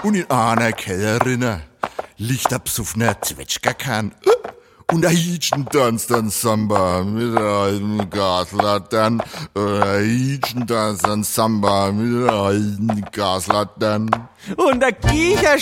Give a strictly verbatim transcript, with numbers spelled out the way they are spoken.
Und in einer Kellerin liegt der besoffene Zwetschgerkern. Und der Hitchen tanzt dann Samba mit der alten Gaslatern. Der Hitchen tanzt dann Samba mit der alten Gaslatern. Und der Kicher